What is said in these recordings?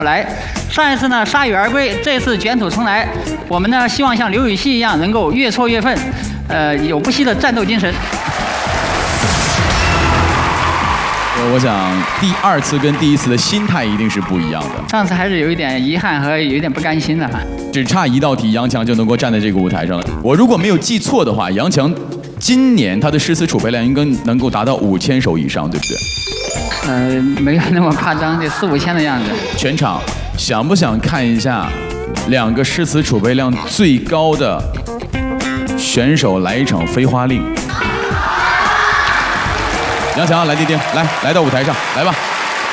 来，上一次呢铩羽而归，这次卷土重来。我们呢希望像刘禹锡一样，能够越挫越奋，有不息的战斗精神。 我想第二次跟第一次的心态一定是不一样的。 上次还是有一点遗憾和有一点不甘心的哈。 只差一道题，杨强就能够站在这个舞台上了。我如果没有记错的话，杨强今年他的诗词储备量应该能够达到5000首以上，对不对？ 没有那么夸张，得4、5千的样子。 全场想不想看一下2个诗词储备量最高的选手来一场飞花令？杨强，来丁丁，来到舞台上，来吧。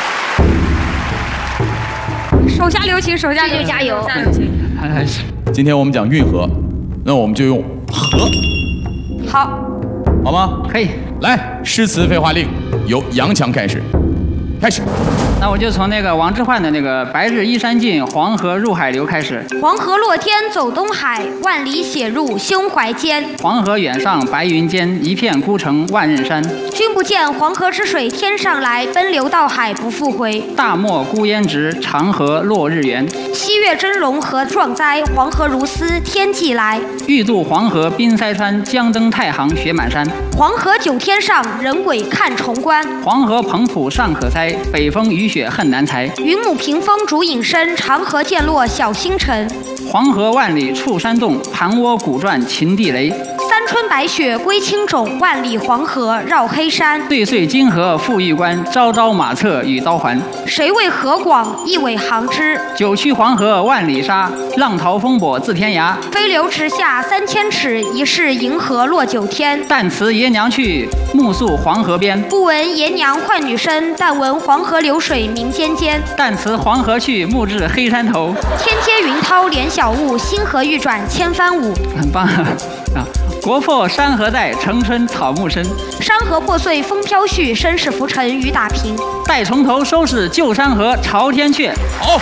手下留情，手下留情，加油！ 今天我们讲运河，那我们就用河， 好吗？ 可以。 来，诗词飞花令由杨强开始。 那我就从那个王之涣的那个“白日依山尽，黄河入海流”开始。 黄河落天走东海，万里写入胸怀间。 黄河远上白云间，一片孤城万仞山。 君不见黄河之水天上来，奔流到海不复回。 大漠孤烟直，长河落日圆。 西岳峥嵘何壮哉，黄河如丝天际来。 欲渡黄河冰塞川，将登太行雪满山。 黄河九天上，人鬼看重关。 黄河彭浦尚可猜，北风雨雪恨难裁。 云母屏风烛影深，长河渐落晓星沉。 黄河万里触山洞，盘涡鼓转秦地雷。 三春白雪归青冢，万里黄河绕黑山。 岁岁金河复玉关，朝朝马策与刀环。 谁为河广，亦为行之。 九曲黄河万里沙，浪淘风簸自天涯。 飞流直下3000尺，疑是银河落九天。 但辞爷娘去，暮宿黄河边。 不闻爷娘唤女声，但闻黄河流水鸣溅溅。 但辞黄河去，暮至黑山头。 天阶云涛连小雾，星河欲转千帆舞。 很棒啊！国破山河在，城春草木深。 山河破碎风飘絮，身世浮沉雨打平。 待从头收拾旧山河，朝天阙。 好。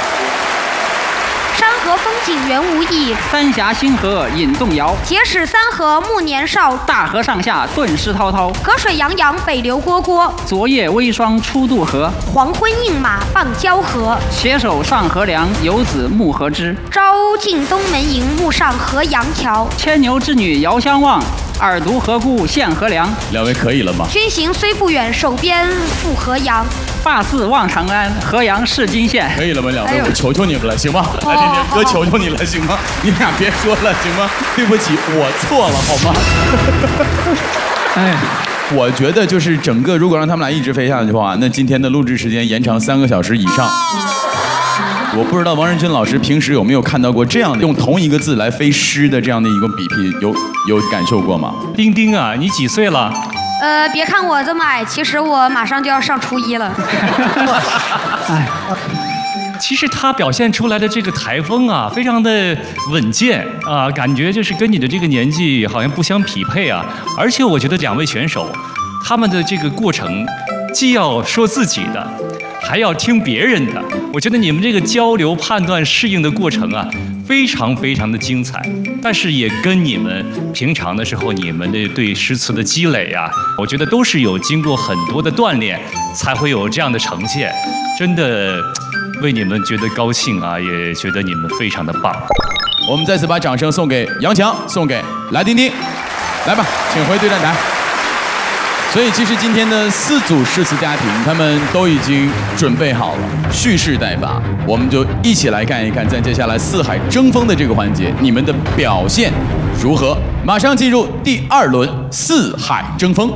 山河风景原无意， 三峡星河引动摇。 碣石三河暮年少， 大河上下顿失滔滔。 河水洋洋北流蝈蝈， 昨夜微霜初渡河。 黄昏映马傍交河， 携手上河梁，游子暮河之。 朝进东门迎，暮上河阳桥。 牵牛织女遥相望，耳独河姑献河梁。 2位可以了吗？ 军行虽不远，手边赴河阳。 发似望长安，河阳是金县。 可以了吗？2位，我求求你们了，行吗？来，丁丁哥，求求你了，行吗？你俩别说了，行吗？对不起，我错了，好吗？哎，我觉得就是整个，如果让他们俩一直飞下去的话，那今天的录制时间延长3个小时以上。我不知道王仁君老师平时有没有看到过这样用同一个字来飞诗的这样的一个比拼，有感受过吗？ 丁丁啊，你几岁了？ 别看我这么矮，其实我马上就要上初1了。 其实他表现出来的这个台风啊，非常的稳健啊，感觉就是跟你的这个年纪好像不相匹配啊。而且我觉得2位选手，他们的这个过程，既要说自己的，还要听别人的。我觉得你们这个交流、判断、适应的过程啊，非常非常的精彩。但是也跟你们平常的时候，你们的对诗词的积累啊，我觉得都是有经过很多的锻炼，才会有这样的呈现。真的为你们觉得高兴啊，也觉得你们非常的棒。 我们再次把掌声送给杨强，送给来丁丁，来吧，请回对战台。所以其实今天的4组诗词家庭，他们都已经准备好了，蓄势待发。我们就一起来看一看，在接下来四海争锋的这个环节，你们的表现如何？马上进入第2轮四海争锋。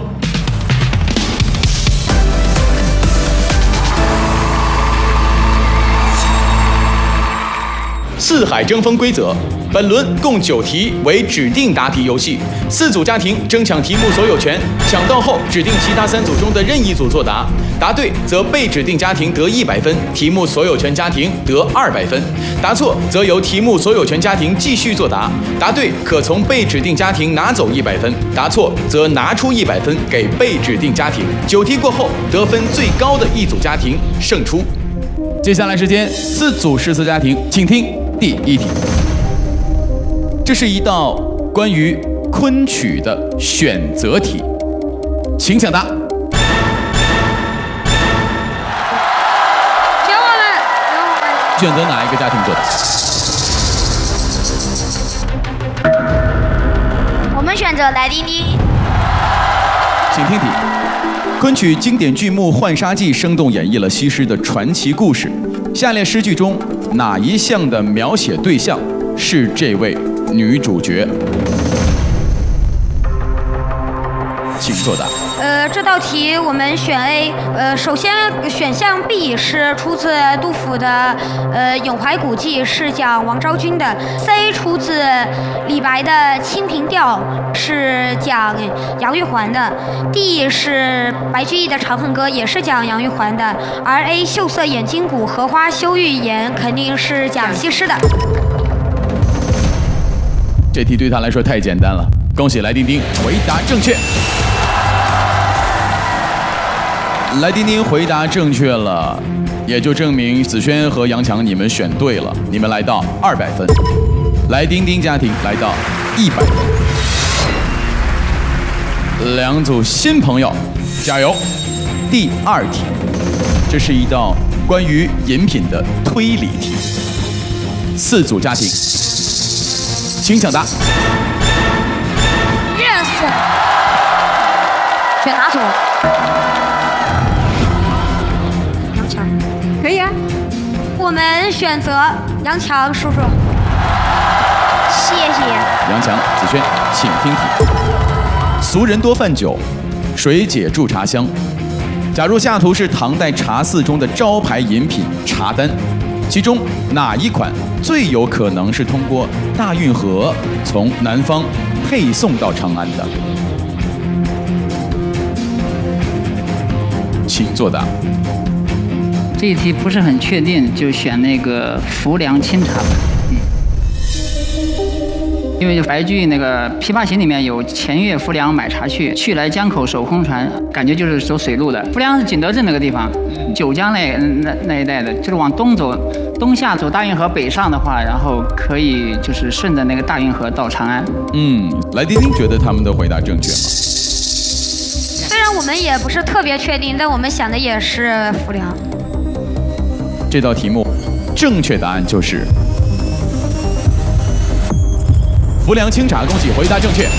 四海争锋规则：本轮共9题，为指定答题游戏，4组家庭争抢题目所有权，抢到后指定其他3组中的任意组作答，答对则被指定家庭得100分，题目所有权家庭得200分，答错则由题目所有权家庭继续作答，答对可从被指定家庭拿走100分，答错则拿出100分给被指定家庭。9题过后，得分最高的一组家庭胜出。接下来时间，4组诗词家庭，请听第1题。这是一道关于昆曲的选择题，请抢答。 选我们， 选择哪一个家庭作答？ 我们选择来丁丁。 请听题：昆曲经典剧目《浣纱记》生动演绎了西施的传奇故事。下列诗句中哪一项的描写对象是这位女主角？请作答。 这道题我们选 A。首先选项 B 是出自杜甫的《咏怀古迹》，是讲王昭君的。C 出自李白的《清平调》，是讲杨玉环的。D 是白居易的《长恨歌》，也是讲杨玉环的。而 A 秀色掩金骨，荷花羞玉颜，肯定是讲西施的。 这题对他来说太简单了，恭喜来丁丁回答正确。来丁丁回答正确了，也就证明子轩和杨强你们选对了，你们来到200分，来丁丁家庭来到100分。两组新朋友，加油！第2题，这是一道关于饮品的推理题。4组家庭，请抢答。 Yes。选哪组？杨强。可以啊。我们选择杨强叔叔。谢谢。 杨强、子轩，请听题。俗人多饭酒，水解助茶香。假如下图是唐代茶肆中的招牌饮品茶单，其中哪一款最有可能是通过大运河从南方配送到长安的？请作答。 这一题不是很确定，就选那个浮梁清茶吧。因为白居易那个《琵琶行》里面有前越浮梁买茶去来江口守空船，感觉就是走水路的。浮梁是景德镇那个地方，九江那一带的，就是往东走，东下走大运河北上的话，然后可以就是顺着那个大运河到长安。 来丁丁觉得他们的回答正确吗？ 虽然我们也不是特别确定，但我们想的也是浮梁。 这道题目正确答案就是浮梁清茶，恭喜回答正确。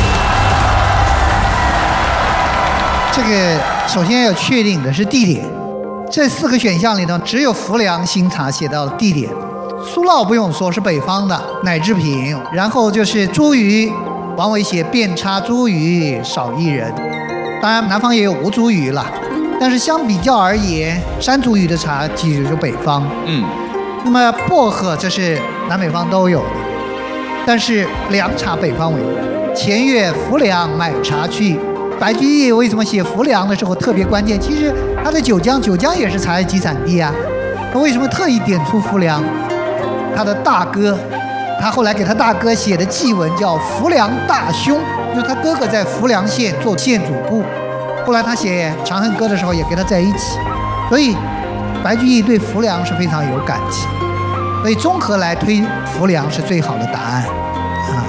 这个首先要确定的是地点，这4个选项里头只有浮梁清茶写到了地点。苏烙不用说是北方的奶制品，然后就是茱萸，王维写遍插茱萸少一人，当然南方也有吴茱萸了，但是相比较而言，山茱萸的茶其实就北方。那么薄荷这是南北方都有的。但是凉茶北方为主，前越浮梁买茶去。白居易为什么写浮梁的时候特别关键？其实他的九江也是茶叶集产地啊。他为什么特意点出浮梁？他的大哥，他后来给他大哥写的祭文叫《浮梁大兄》，就是他哥哥在浮梁县做县主簿。后来他写《长恨歌》的时候也跟他在一起，所以白居易对浮梁是非常有感情。所以综合来推，浮梁是最好的答案啊。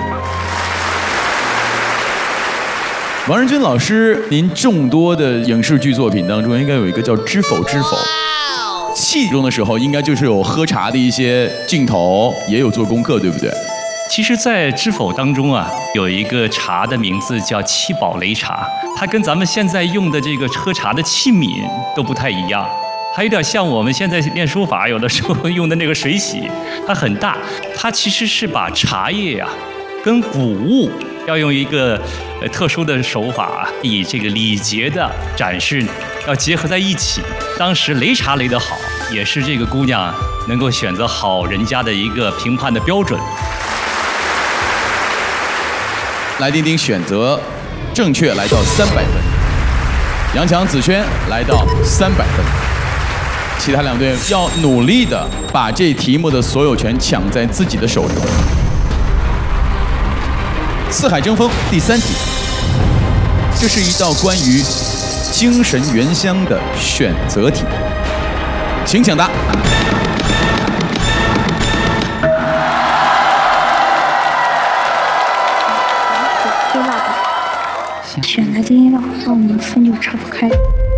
王仁君老师，您众多的影视剧作品当中，应该有一个叫《知否知否》。戏中的时候，应该就是有喝茶的一些镜头，也有做功课，对不对？ 其实，在《知否》当中啊，有一个茶的名字叫七宝擂茶，它跟咱们现在用的这个喝茶的器皿都不太一样。还有点像我们现在练书法，有的时候用的那个水洗，它很大，它其实是把茶叶呀、跟谷物要用一个特殊的手法，以这个礼节的展示要结合在一起。当时擂茶擂得好，也是这个姑娘能够选择好人家的一个评判的标准。 来丁丁选择正确，来到300分；杨强、子轩来到300分。其他2队要努力的把这题目的所有权抢在自己的手中。四海争锋第3题，这是一道关于精神原乡的选择题，请抢答。 选来丁丁的话，我们分就岔不开。